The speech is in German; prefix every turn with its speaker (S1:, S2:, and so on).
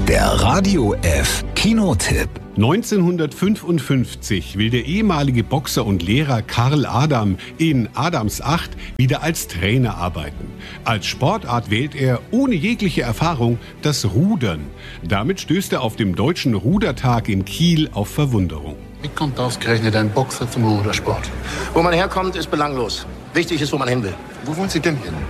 S1: Der Radio F Kinotipp.
S2: 1955 will der ehemalige Boxer und Lehrer Karl Adam in Adams 8 wieder als Trainer arbeiten. Als Sportart wählt er ohne jegliche Erfahrung das Rudern. Damit stößt er auf dem Deutschen Rudertag in Kiel auf Verwunderung.
S3: Wie kommt ausgerechnet ein Boxer zum Rudersport?
S4: Wo man herkommt, ist belanglos. Wichtig ist, wo man hin will.
S3: Wo wollen Sie denn hin?